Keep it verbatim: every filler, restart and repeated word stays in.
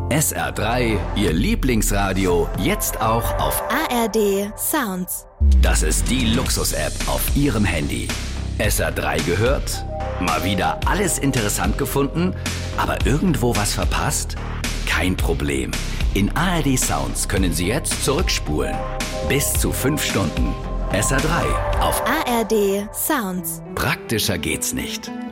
S R drei, Ihr Lieblingsradio, jetzt auch auf A R D Sounds. Das ist die Luxus-App auf Ihrem Handy. S R drei gehört? Mal wieder alles interessant gefunden, aber irgendwo was verpasst? Kein Problem. In A R D Sounds können Sie jetzt zurückspulen. Bis zu fünf Stunden. S R drei auf A R D Sounds. Praktischer geht's nicht.